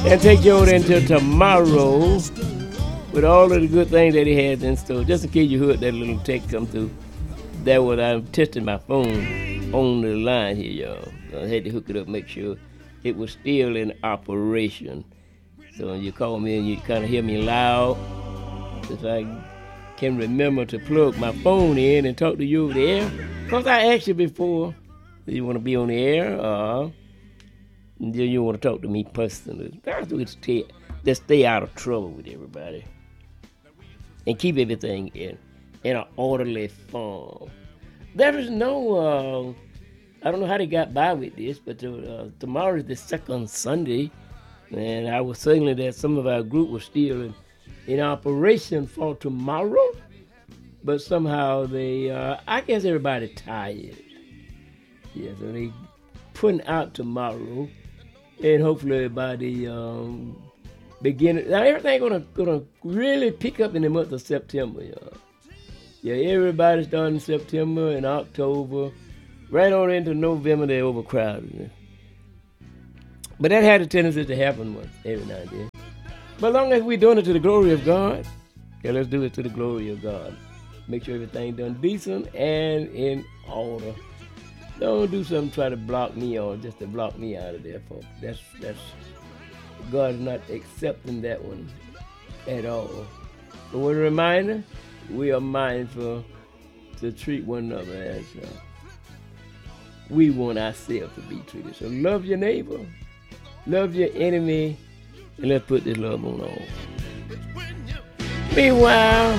and take you on into tomorrow with all of the good things that he has in store. Just in case you heard that little text come through, that was I'm testing my phone on the line here, y'all. I had to hook it up, make sure it was still in operation. So when you call me and you kind of hear me loud, if I can remember to plug my phone in and talk to you over the air. Because I asked you before, do you want to be on the air or do you want to talk to me personally? Just stay out of trouble with everybody. And keep everything in an orderly form. There is no, I don't know how they got by with this, but tomorrow is the second Sunday, and I was saying that some of our group was still in operation for tomorrow, but somehow they, I guess everybody tired. Yeah, so they putting out tomorrow, and hopefully by the beginning, now everything gonna really pick up in the month of September, y'all. Yeah, everybody's starting in September and October, right on into November, they're overcrowded. But that had a tendency to happen once, every now and then. But as long as we're doing it to the glory of God, yeah, let's do it to the glory of God. Make sure everything done decent and in order. Don't do something to try to block me or just to block me out of there, folks. That's God is not accepting that one at all. But with a reminder, we are mindful to treat one another as we want ourselves to be treated. So love your neighbor, love your enemy, and let's put this love on all. Meanwhile,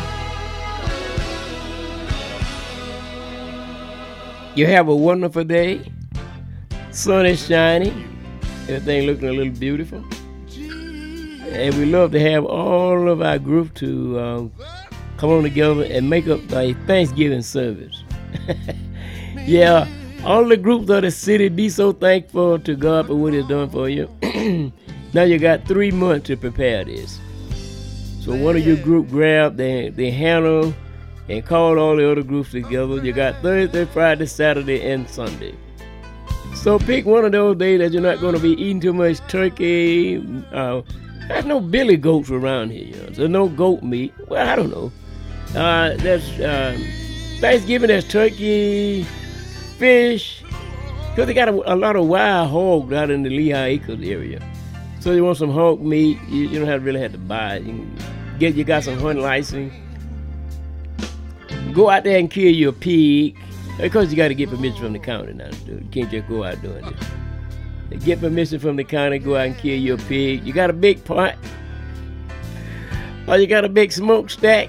you have a wonderful day. Sun is shining. Everything looking a little beautiful. And we love to have all of our group to come on together and make up a Thanksgiving service. Yeah, all the groups of the city, be so thankful to God for what He's done for you. Now you got 3 months to prepare this. So one of your group grab the handle and call all the other groups together. You got Thursday, Friday, Saturday, and Sunday. So pick one of those days that you're not going to be eating too much turkey. There's no billy goats around here. You know? There's no goat meat. Well, I don't know. There's Thanksgiving, there's turkey, fish. Because they got a lot of wild hogs out in the Lehigh Acres area. So you want some hog meat, you don't really have to buy it. You got some hunting license. Go out there and kill your pig. Because you got to get permission from the county now to do it. You can't just go out doing this. Get permission from the county, go out and kill your pig. You got a big pot, or you got a big smokestack.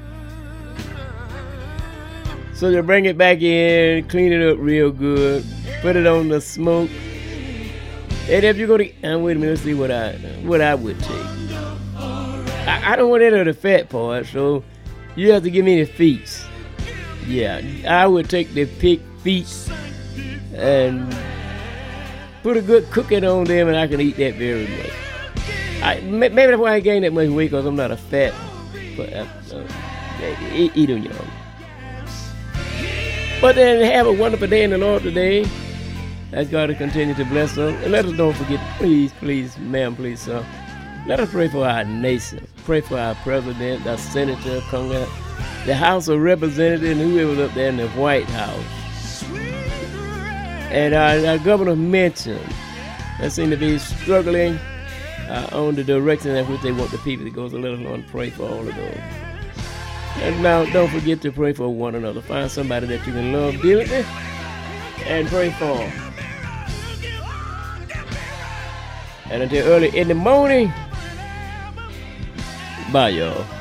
So you bring it back in, clean it up real good, put it on the smoke. And if you're going to, wait a minute, let's see what I would take. I don't want any of the fat part, so you have to give me the feet. Yeah, I would take the pig feet and put a good cooking on them, and I can eat that very much. Maybe that's why I gained that much weight, because I'm not a fat, but eat on your own. But then have a wonderful day in the Lord today. Ask God to continue to bless us. And let us don't forget, please, ma'am, please, sir. Let us pray for our nation. Pray for our president, our senator, Congress, the House of Representatives, and whoever's up there in the White House. And our governor mentioned that seem to be struggling on the direction in which they want the people to go. So let us Lord pray for all of those. And now don't forget to pray for one another. Find somebody that you can love dearly and pray for. And until early in the morning, bye y'all.